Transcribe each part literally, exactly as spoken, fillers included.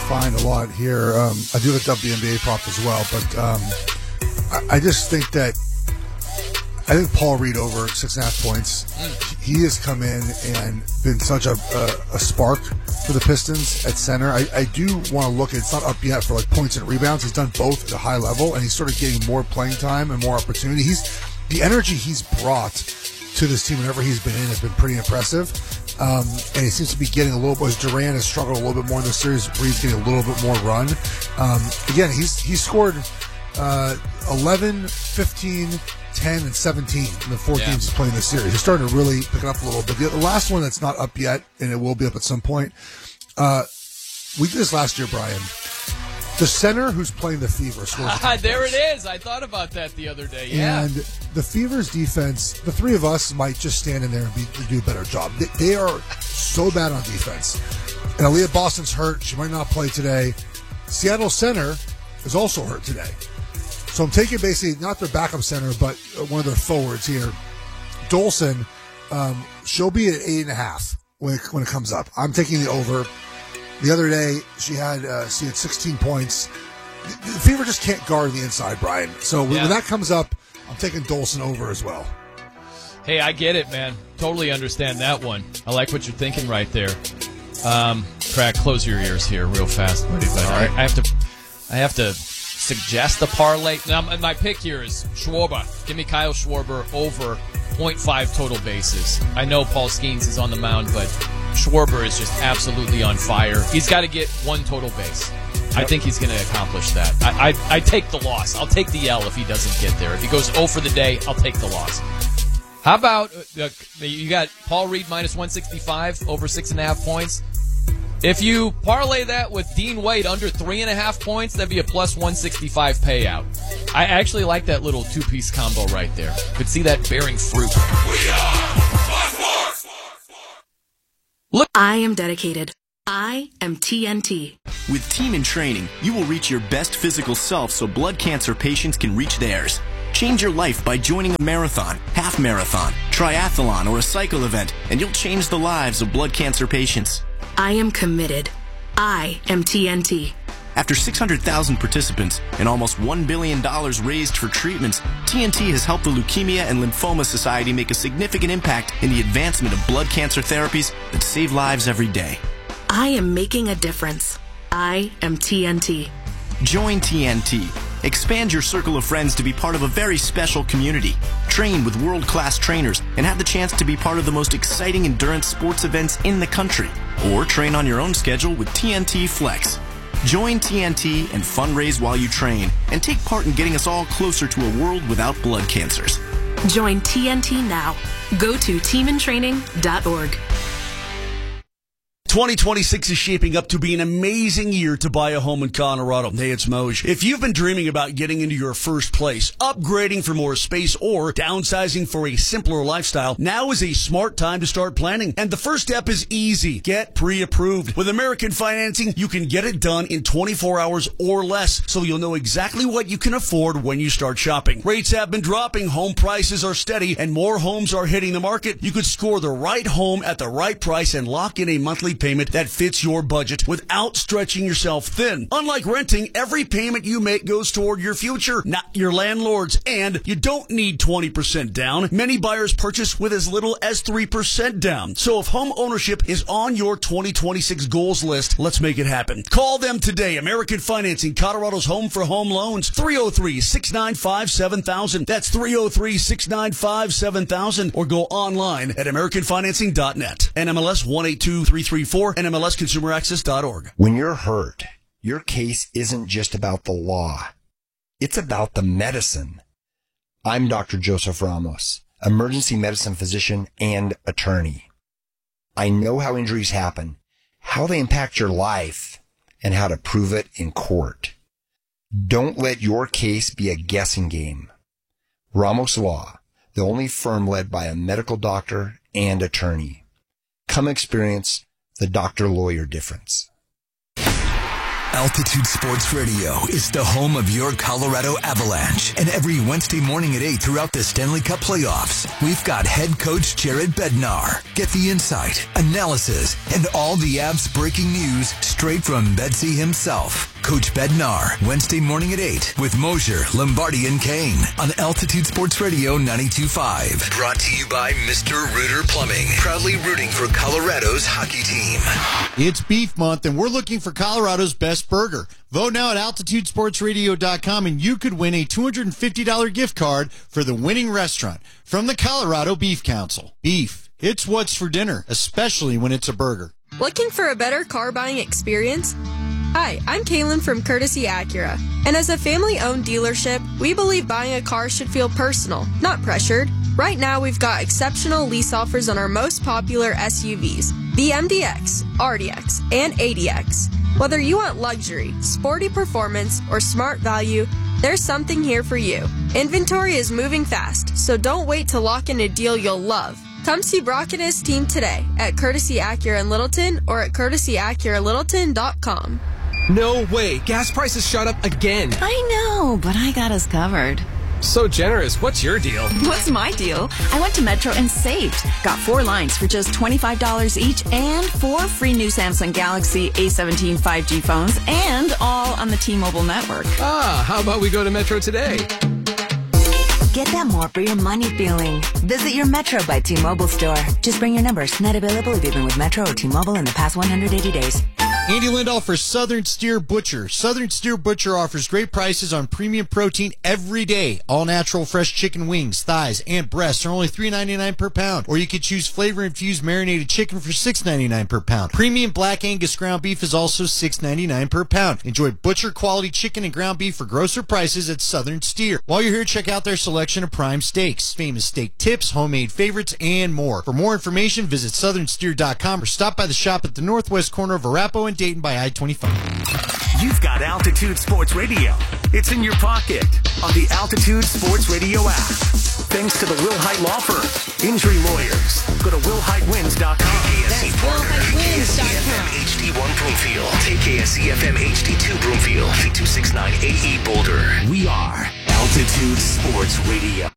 find a lot here. Um, I do look up the N B A prop as well, but um, I, I just think that I think Paul Reed over six and a half points. Mm. He has come in and been such a, a, a spark for the Pistons at center. I, I do want to look at, it's not up yet for like points and rebounds. He's done both at a high level, and he's sort of getting more playing time and more opportunity. He's the energy he's brought to this team whenever he's been in has been pretty impressive. Um, and he seems to be getting a little bit, as Durant has struggled a little bit more in this series, Reed's getting a little bit more run. Um, again, he's he scored uh, eleven, fifteen, ten, and seventeen in the four yeah. games he's playing this series. He's starting to really pick it up a little bit. The, the last one that's not up yet, and it will be up at some point, uh, we did this last year, Brian. The center who's playing the Fever scores. There it is. I thought about that the other day. Yeah. And the Fever's defense, the three of us might just stand in there and, be, and do a better job. They, they are so bad on defense. And Aaliyah Boston's hurt. She might not play today. Seattle center is also hurt today. So I'm taking basically not their backup center, but one of their forwards here. Dolson, um, she'll be at eight and a half when it, when it comes up. I'm taking the over. The other day, she had uh, she had sixteen points. The, the Fever just can't guard the inside, Brian. So when, yeah. when that comes up, I'm taking Dolson over as well. Hey, I get it, man. Totally understand that one. I like what you're thinking right there. Um, Crack, close your ears here real fast, buddy. But I, I have to, I have to suggest the parlay. Now, my pick here is Schwarber. Give me Kyle Schwarber over point five total bases. I know Paul Skeens is on the mound, but Schwarber is just absolutely on fire. He's got to get one total base. Yep. I think he's going to accomplish that. I, I I take the loss. I'll take the L if he doesn't get there. If he goes oh for the day, I'll take the loss. How about uh, you got Paul Reed minus one sixty-five over six and a half points? If you parlay that with Dean Wade under three and a half points, that'd be a plus one sixty-five payout. I actually like that little two-piece combo right there. Could see that bearing fruit. We are Look, I am dedicated. I am T N T. With Team in Training, you will reach your best physical self so blood cancer patients can reach theirs. Change your life by joining a marathon, half marathon, triathlon, or a cycle event, and you'll change the lives of blood cancer patients. I am committed. I am T N T. After six hundred thousand participants and almost one billion dollars raised for treatments, T N T has helped the Leukemia and Lymphoma Society make a significant impact in the advancement of blood cancer therapies that save lives every day. I am making a difference. I am T N T. Join T N T. Expand your circle of friends to be part of a very special community. Train with world-class trainers and have the chance to be part of the most exciting endurance sports events in the country. Or train on your own schedule with T N T Flex. Join T N T and fundraise while you train and take part in getting us all closer to a world without blood cancers. Join T N T now. Go to team in training dot org. twenty twenty-six is shaping up to be an amazing year to buy a home in Colorado. Hey, it's Moj. If you've been dreaming about getting into your first place, upgrading for more space, or downsizing for a simpler lifestyle, now is a smart time to start planning. And the first step is easy. Get pre-approved. With American Financing, you can get it done in twenty-four hours or less, so you'll know exactly what you can afford when you start shopping. Rates have been dropping, home prices are steady, and more homes are hitting the market. You could score the right home at the right price and lock in a monthly payment that fits your budget without stretching yourself thin. Unlike renting, every payment you make goes toward your future, not your landlord's. And you don't need twenty percent down. Many buyers purchase with as little as three percent down. So if home ownership is on your twenty twenty-six goals list, let's make it happen. Call them today. American Financing, Colorado's home for home loans. three oh three, six nine five, seven thousand. That's three oh three, six nine five, seven thousand. Or go online at american financing dot net. N M L S one eight two three three four. N M L S consumer access dot org. When you're hurt, your case isn't just about the law. It's about the medicine. I'm Doctor Joseph Ramos, emergency medicine physician and attorney. I know how injuries happen, how they impact your life, and how to prove it in court. Don't let your case be a guessing game. Ramos Law, the only firm led by a medical doctor and attorney. Come experience the doctor-lawyer difference. Altitude Sports Radio is the home of your Colorado Avalanche. And every Wednesday morning at eight throughout the Stanley Cup playoffs, we've got head coach Jared Bednar. Get the insight, analysis, and all the Avs breaking news straight from Bedsy himself. Coach Bednar, Wednesday morning at eight with Mosier, Lombardi, and Kane on Altitude Sports Radio ninety-two point five. Brought to you by Mister Rooter Plumbing, proudly rooting for Colorado's hockey team. It's Beef Month, and we're looking for Colorado's best burger. Vote now at altitude sports radio dot com, and you could win a two hundred fifty dollars gift card for the winning restaurant from the Colorado Beef Council. Beef, it's what's for dinner, especially when it's a burger. Looking for a better car buying experience? Hi, I'm Kaylin from Courtesy Acura. And as a family-owned dealership, we believe buying a car should feel personal, not pressured. Right now, we've got exceptional lease offers on our most popular S U Vs, the M D X, R D X, and A D X. Whether you want luxury, sporty performance, or smart value, there's something here for you. Inventory is moving fast, so don't wait to lock in a deal you'll love. Come see Brock and his team today at Courtesy Acura in Littleton or at courtesy acura littleton dot com. No way. Gas prices shot up again. I know, but I got us covered. So generous. What's your deal? What's my deal? I went to Metro and saved. Got four lines for just twenty-five dollars each and four free new Samsung Galaxy A seventeen five G phones and all on the T-Mobile network. Ah, how about we go to Metro today? Get that more for your money feeling. Visit your Metro by T-Mobile store. Just bring your numbers. Net available if you've been with Metro or T-Mobile in the past one hundred eighty days. Andy Lindahl for Southern Steer Butcher. Southern Steer Butcher offers great prices on premium protein every day. All natural fresh chicken wings, thighs, and breasts are only three ninety-nine per pound. Or you could choose flavor-infused marinated chicken for six ninety-nine per pound. Premium Black Angus ground beef is also six ninety-nine per pound. Enjoy butcher quality chicken and ground beef for grosser prices at Southern Steer. While you're here, check out their selection of prime steaks, famous steak tips, homemade favorites, and more. For more information, visit southern steer dot com or stop by the shop at the northwest corner of Arapahoe and Dayton by I twenty-five. You've got Altitude Sports Radio. It's in your pocket on the Altitude Sports Radio app. Thanks to the Will Height Law Firm. Injury lawyers. Go to will height wins dot com. That's will height wins dot com. H D one Broomfield. K K S E F M H D two Broomfield. K two sixty-nine A E Boulder. We are Altitude Sports Radio.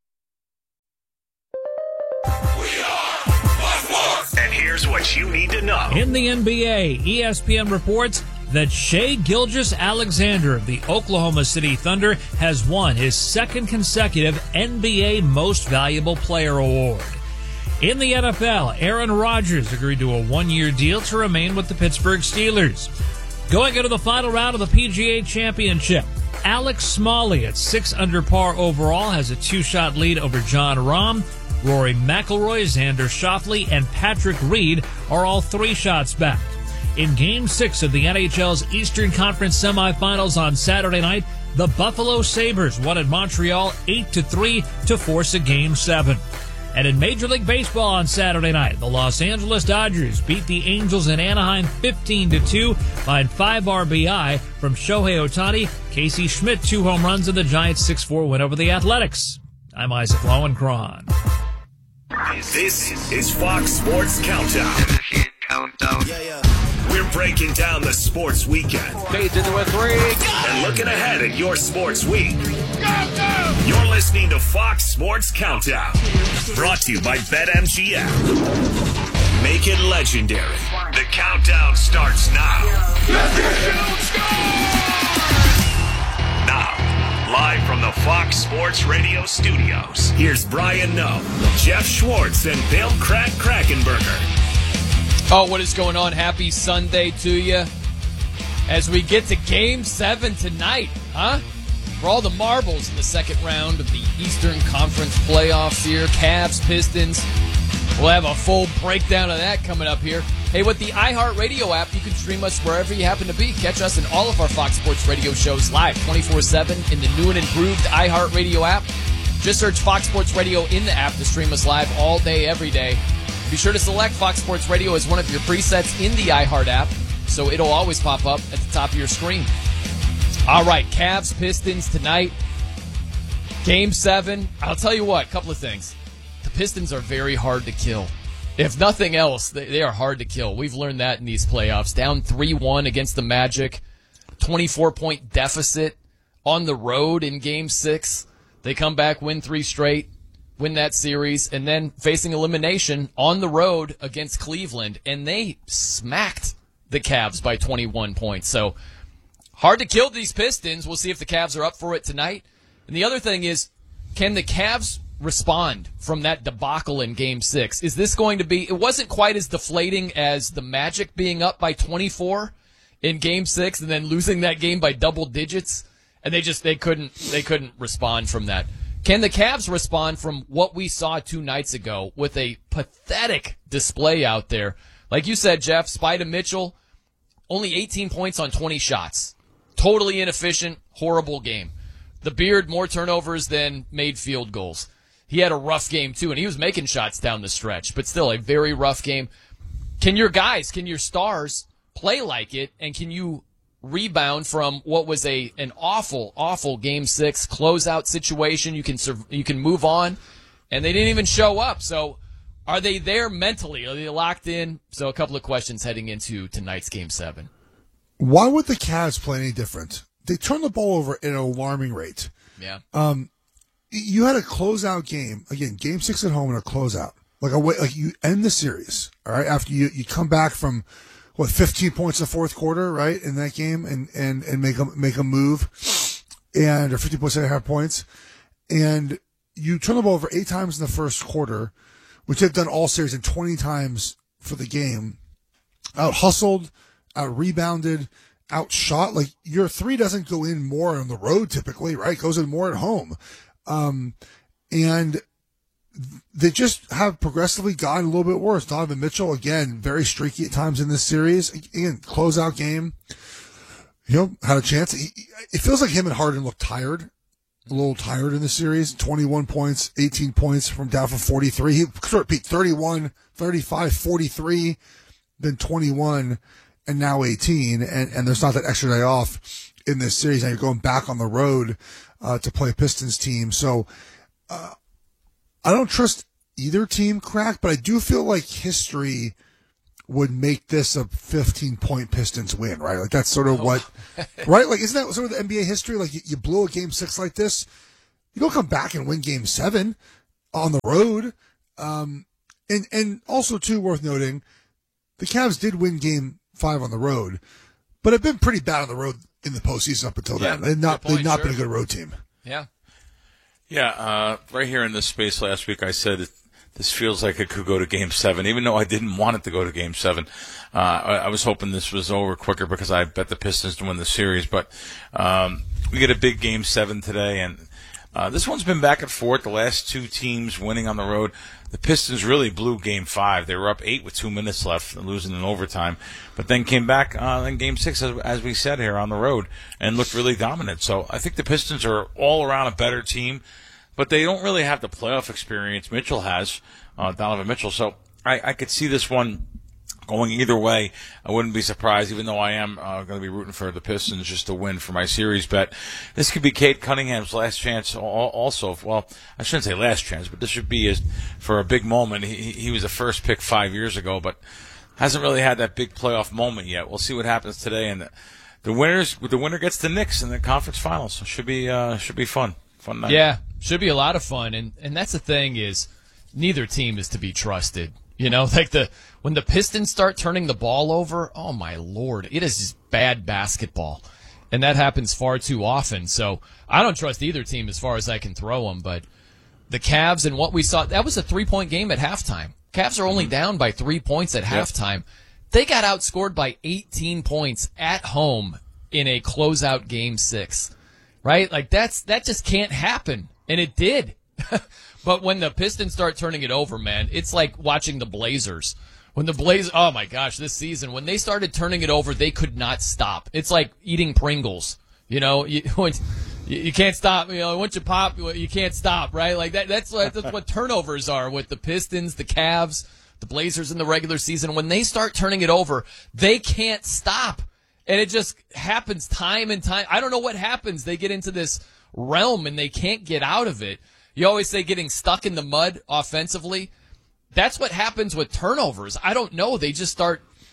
And here's what you need to know. In the N B A, E S P N reports that Shai Gilgeous-Alexander of the Oklahoma City Thunder has won his second consecutive N B A Most Valuable Player award. In the N F L, Aaron Rodgers agreed to a one-year deal to remain with the Pittsburgh Steelers. Going into the final round of the P G A Championship, Alex Smalley at six under par overall has a two-shot lead over John Rahm. Rory McIlroy, Xander Schauffele, and Patrick Reed are all three shots back. In Game six of the N H L's Eastern Conference semifinals on Saturday night, the Buffalo Sabres won at Montreal eight to three to force a Game seven. And in Major League Baseball on Saturday night, the Los Angeles Dodgers beat the Angels in Anaheim fifteen to two behind five R B I from Shohei Ohtani, Casey Schmidt, two home runs, and the Giants' six four win over the Athletics. I'm Isaac Lowenkron. This is Fox Sports Countdown. Countdown. Yeah, yeah. We're breaking down the sports weekend. Fades into a three. And looking ahead at your sports week. Go, go! You're listening to Fox Sports Countdown. Brought to you by BetMGM. Make it legendary. The countdown starts now. Now. Live from the Fox Sports Radio studios, here's Brian Noe, Jeff Schwartz, and Bill Crack Krakenberger. Oh, what is going on? Happy Sunday to you. As we get to Game seven tonight, huh? For all the marbles in the second round of the Eastern Conference playoffs here, Cavs, Pistons. We'll have a full breakdown of that coming up here. Hey, with the iHeartRadio app, you can stream us wherever you happen to be. Catch us in all of our Fox Sports Radio shows live twenty-four seven in the new and improved iHeartRadio app. Just search Fox Sports Radio in the app to stream us live all day, every day. Be sure to select Fox Sports Radio as one of your presets in the iHeart app, so it'll always pop up at the top of your screen. All right, Cavs, Pistons tonight. Game seven. I'll tell you what, a couple of things. The Pistons are very hard to kill. If nothing else, they are hard to kill. We've learned that in these playoffs. Down three one against the Magic. twenty-four point deficit on the road in game six. They come back, win three straight, win that series, and then facing elimination on the road against Cleveland, and they smacked the Cavs by twenty-one points. So hard to kill these Pistons. We'll see if the Cavs are up for it tonight. And the other thing is, can the Cavs respond from that debacle in game six? Is this going to be, it wasn't quite as deflating as the Magic being up by twenty-four in game six and then losing that game by double digits, and they just, they couldn't, they couldn't respond from that. Can the Cavs respond from what we saw two nights ago with a pathetic display out there? Like you said, Jeff, Spida Mitchell, only eighteen points on twenty shots. Totally inefficient, horrible game. The Beard, more turnovers than made field goals. He had a rough game, too, and he was making shots down the stretch, but still a very rough game. Can your guys, can your stars play like it, and can you rebound from what was a an awful, awful game six closeout situation? You can you can move on, and they didn't even show up. So are they there mentally? Are they locked in? So a couple of questions heading into tonight's game seven. Why would the Cavs play any different? They turn the ball over at an alarming rate. Yeah. Um, you had a closeout game again, game six at home and a closeout. Like a way, like you end the series, all right. After you, you come back from what fifteen points in the fourth quarter, right, in that game, and and and make a make a move, and or fifty points and a half points, and you turn the ball over eight times in the first quarter, which they've done all series, and twenty times for the game. Out hustled, out rebounded, outshot. Like your three doesn't go in more on the road typically, right? It goes in more at home. Um, and they just have progressively gotten a little bit worse. Donovan Mitchell, again, very streaky at times in this series. Again, closeout game, you know, had a chance. He, it feels like him and Harden look tired, a little tired in the series. twenty-one points, eighteen points from down from forty-three. He sort of peaked thirty-one, thirty-five, forty-three, then twenty-one, and now eighteen. And, and there's not that extra day off in this series. Now you're going back on the road uh, to play a Pistons team. So, uh, I don't trust either team, Crack, but I do feel like history would make this a fifteen-point Pistons win, right? Like, that's sort of what, right? Like, isn't that sort of the N B A history? Like, you, you blew a game six like this, you don't come back and win game seven on the road. Um, and, and also, too, worth noting, the Cavs did win game five on the road, but have been pretty bad on the road in the postseason up until yeah, then. They've not, point, they've not sure. been a good road team. Yeah. Yeah, uh, right here in this space last week, I said this feels like it could go to Game Seven, even though I didn't want it to go to Game Seven. Uh, I, I was hoping this was over quicker because I bet the Pistons to win the series. But um, we get a big Game Seven today, and uh, this one's been back and forth. The last two teams winning on the road. The Pistons really blew Game Five. They were up eight with two minutes left, losing in overtime, but then came back uh, in Game Six, as, as we said here, on the road, and looked really dominant. So I think the Pistons are all around a better team, but they don't really have the playoff experience Mitchell has, uh, Donovan Mitchell. So I, I could see this one going either way. I wouldn't be surprised, even though I am uh, going to be rooting for the Pistons just to win for my series bet. This could be Cade Cunningham's last chance also. Well, I shouldn't say last chance, but this should be his, for a big moment. He, he was the first pick five years ago, but hasn't really had that big playoff moment yet. We'll see what happens today. And the, the winners, the winner gets the Knicks in the conference finals. So should be uh, should be fun. Fun night. Yeah, should be a lot of fun. And, and that's the thing is neither team is to be trusted. You know, like the when the Pistons start turning the ball over, oh my Lord, it is just bad basketball. And that happens far too often. So I don't trust either team as far as I can throw them. But the Cavs and what we saw, that was a three-point game at halftime. Cavs are only mm-hmm. down by three points at yep. halftime. They got outscored by eighteen points at home in a closeout game six. Right? Like that's that just can't happen. And it did. But when the Pistons start turning it over, man, it's like watching the Blazers. When the Blazers, oh my gosh, this season, when they started turning it over, they could not stop. It's like eating Pringles. You know, you, you can't stop. You know, once you pop, you can't stop, right? Like that. That's what, that's what turnovers are with the Pistons, the Cavs, the Blazers in the regular season. When they start turning it over, they can't stop. And it just happens time and time. I don't know what happens. They get into this realm and they can't get out of it. You always say getting stuck in the mud offensively. That's what happens with turnovers. I don't know. They just start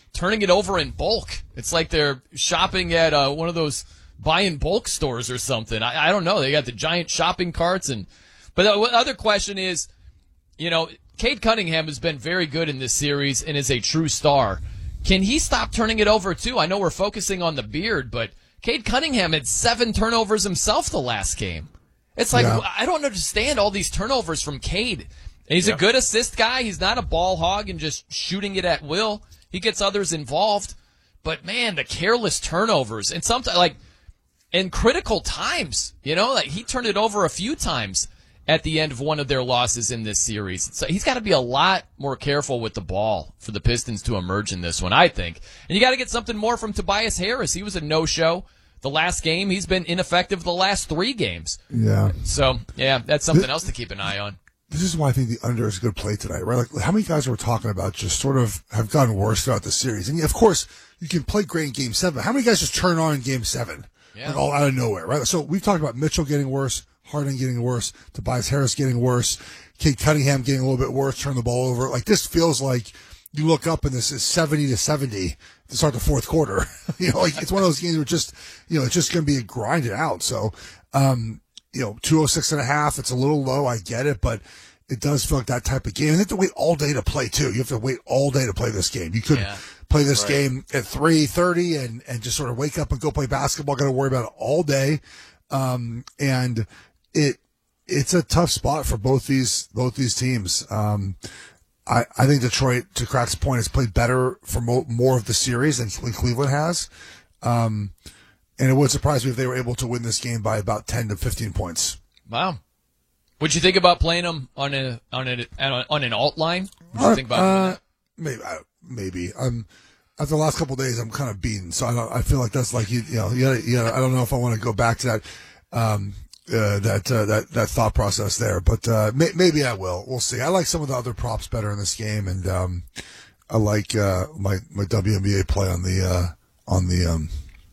turning it over in bulk. It's like they're shopping at uh, one of those buy in bulk stores or something. I, I don't know. They got the giant shopping carts. and But the other question is, you know, Cade Cunningham has been very good in this series and is a true star. Can he stop turning it over, too? I know we're focusing on the beard, but Cade Cunningham had seven turnovers himself the last game. It's like, yeah. I don't understand all these turnovers from Cade. And he's yeah. a good assist guy. He's not a ball hog and just shooting it at will. He gets others involved. But, man, the careless turnovers. And sometimes, like, in critical times, you know, like he turned it over a few times at the end of one of their losses in this series. So he's got to be a lot more careful with the ball for the Pistons to emerge in this one, I think. And you got to get something more from Tobias Harris. He was a no-show the last game. He's been ineffective the last three games. Yeah. So, yeah, that's something else to keep an eye on. This is why I think the under is a good play tonight, right? Like, how many guys we're talking about just sort of have gotten worse throughout the series? And, of course, you can play great in Game seven. How many guys just turn on in Game seven? Yeah. Like, all out of nowhere, right? So we've talked about Mitchell getting worse, Harden getting worse, Tobias Harris getting worse, Cade Cunningham getting a little bit worse, turn the ball over. Like, this feels like you look up and this is seventy to seventy to start the fourth quarter. You know, like, it's one of those games where just, you know, it's just going to be grinded out. So, um, you know, two oh six and a half, it's a little low. I get it, but it does feel like that type of game. And you have to wait all day to play, too. You have to wait all day to play this game. You could yeah. play this right. game at three thirty and, and just sort of wake up and go play basketball. Got to worry about it all day. Um, and it, it's a tough spot for both these, both these teams. Um, I, I think Detroit, to Crack's point, has played better for mo- more of the series than Cleveland has. Um, and it would surprise me if they were able to win this game by about ten to fifteen points. Wow. What'd you think about playing them on a, on a, on an alt line? What'd you uh, think about uh, maybe, uh, maybe. Um, after the last couple of days, I'm kind of beaten. So I don't, I feel like that's like, you, you know, you gotta, you gotta, I don't know if I want to go back to that. Um, Uh, that uh, that that thought process there, but uh, may, maybe I will. We'll see. I like some of the other props better in this game, and um, I like uh, my my W N B A play on the uh, on the um,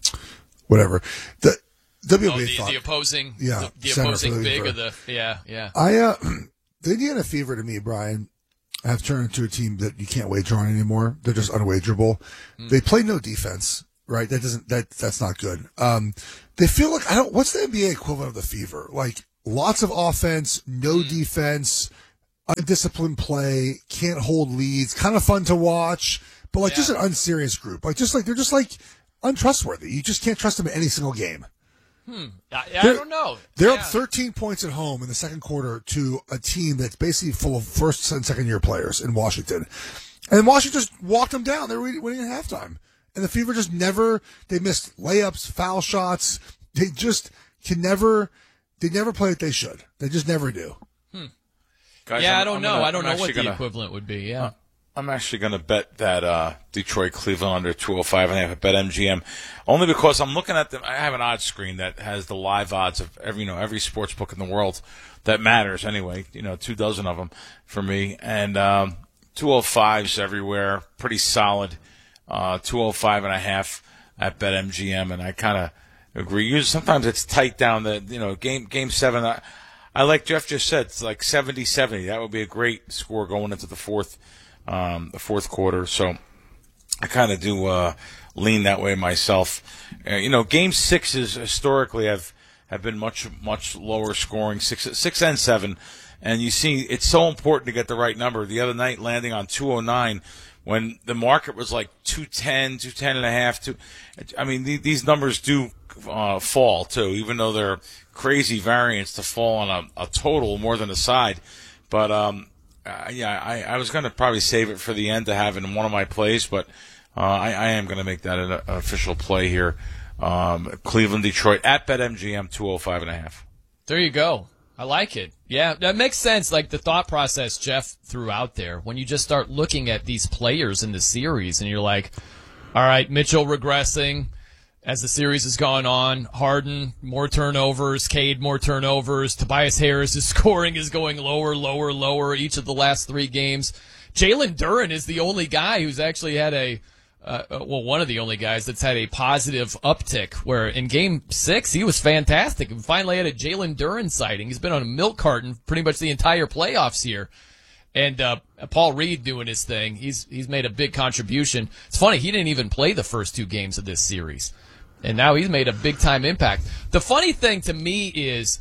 whatever the W N B A oh, the, thought, the opposing yeah the, the opposing big of the yeah yeah. I uh, the Indiana Fever to me, Brian, have turned into a team that you can't wager on anymore. They're just unwagerable. Mm. They play no defense. Right, that doesn't that that's not good. Um, they feel like I don't. What's the N B A equivalent of the Fever? Like lots of offense, no mm. defense, undisciplined play, can't hold leads, kind of fun to watch, but like yeah. just an unserious group. Like just like they're just like untrustworthy. You just can't trust them in any single game. Hmm. I, I don't know. They're yeah. up thirteen points at home in the second quarter to a team that's basically full of first and second year players in Washington, and Washington just walked them down. They were winning at halftime. And the Fever just never, they missed layups, foul shots. They just can never, they never play what they should. They just never do. Hmm. Guys, yeah, I'm, I don't I'm know. Gonna, I don't I'm know what the gonna, equivalent would be. Yeah. Uh, I'm actually going to bet that uh, Detroit Cleveland under two oh five and a half at BetMGM, only because I'm looking at them. I have an odds screen that has the live odds of every, you know, every sports book in the world that matters anyway. You know, two dozen of them for me. And um, two oh fives everywhere, pretty solid. Uh, two oh five and a half at BetMGM, and I kind of agree. Sometimes it's tight down the, you know, game game seven. I, I like Jeff just said, it's like seventy seventy. That would be a great score going into the fourth, um, the fourth quarter. So I kind of do uh, lean that way myself. Uh, you know, game sixes historically have have been much much lower scoring, six six and seven, and you see it's so important to get the right number. The other night, landing on two oh nine. When the market was like two ten, two ten and a half, two, I mean, th- these numbers do uh, fall too, even though they're crazy variance to fall on a, a total more than a side. But um, uh, yeah, I, I was going to probably save it for the end to have in one of my plays, but uh, I, I am going to make that an, an official play here. Um, Cleveland, Detroit at BetMGM two oh five and a half. There you go. I like it. Yeah, that makes sense. Like the thought process Jeff threw out there when you just start looking at these players in the series and you're like, all right, Mitchell regressing as the series has gone on. Harden, more turnovers. Cade, more turnovers. Tobias Harris' scoring is going lower, lower, lower each of the last three games. Jalen Duren is the only guy who's actually had a Uh, well, one of the only guys that's had a positive uptick, where in game six, he was fantastic and finally had a Jalen Duren sighting. He's been on a milk carton pretty much the entire playoffs here. And uh, Paul Reed doing his thing. He's he's made a big contribution. It's funny, he didn't even play the first two games of this series. And now he's made a big-time impact. The funny thing to me is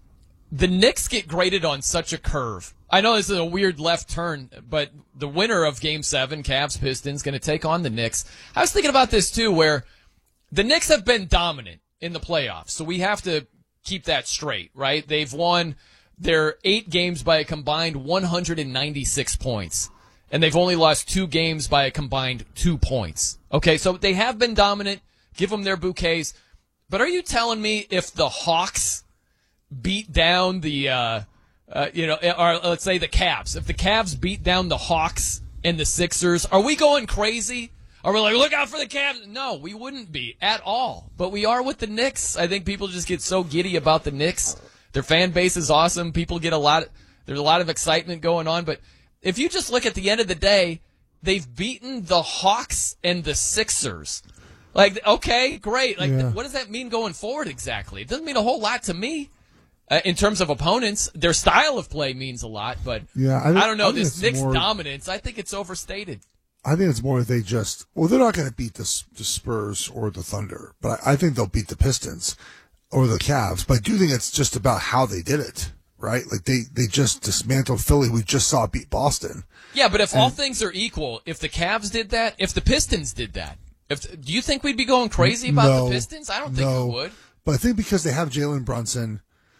the Knicks get graded on such a curve. I know this is a weird left turn, but the winner of Game seven, Cavs-Pistons, going to take on the Knicks. I was thinking about this, too, where the Knicks have been dominant in the playoffs, so we have to keep that straight, right? They've won their eight games by a combined one hundred ninety-six points, and they've only lost two games by a combined two points. Okay, so they have been dominant. Give them their bouquets. But are you telling me if the Hawks beat down the, uh, uh, you know, or let's say the Cavs, if the Cavs beat down the Hawks and the Sixers, are we going crazy? Are we like, look out for the Cavs? No, we wouldn't be at all. But we are with the Knicks. I think people just get so giddy about the Knicks. Their fan base is awesome. People get a lot, there's a lot of excitement going on. But if you just look at the end of the day, they've beaten the Hawks and the Sixers. Like, okay, great. Like, Yeah. what does that mean going forward exactly? It doesn't mean a whole lot to me. Uh, in terms of opponents, their style of play means a lot, but Yeah, I I, think- don't know. I think This it's Knicks more- dominance, I think it's overstated. I think it's more they just, well, they're not going to beat the, S- the Spurs or the Thunder, but I, I think they'll beat the Pistons or the Cavs. But I do think it's just about how they did it, right? Like they, they just dismantled Philly. We just saw beat Boston. Yeah, but if all And- things are equal, if the Cavs did that, if the Pistons did that, if do you think we'd be going crazy about No, the Pistons? I don't think no. we would. But I think because they have Jalen Brunson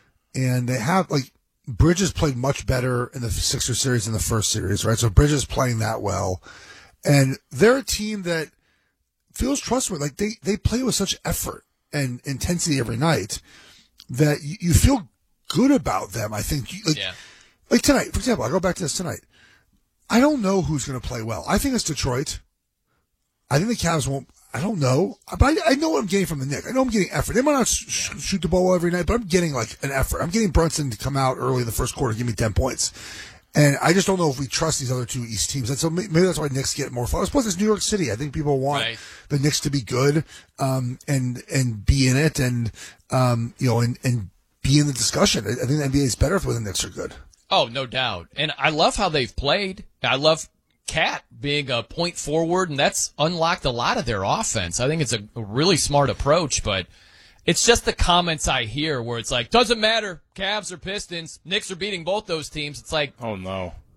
and they have, like, Bridges played much better in the Sixers series than the first series, right? So Bridges playing that well. And they're a team that feels trustworthy. Like, they, they play with such effort and intensity every night that you, you feel good about them. I think, you, like, Yeah. like tonight, for example, I'll go back to this tonight. I don't know who's going to play well. I think it's Detroit. I think the Cavs won't. I don't know, but I, I know what I'm getting from the Knicks. I know I'm getting effort. They might not sh- shoot the ball every night, but I'm getting like an effort. I'm getting Brunson to come out early in the first quarter, give me ten points, and I just don't know if we trust these other two East teams. And so maybe that's why Knicks get more fun. Plus, it's New York City. I think people want Right. the Knicks to be good, um, and and be in it, and um, you know, and and be in the discussion. I, I think the N B A is better if when the Knicks are good. Oh, no doubt. And I love how they've played. I love Cat being a point forward, and that's unlocked a lot of their offense. I think it's a, a really smart approach, but it's just the comments I hear where it's like, doesn't matter, Cavs or Pistons, Knicks are beating both those teams. It's like, oh no.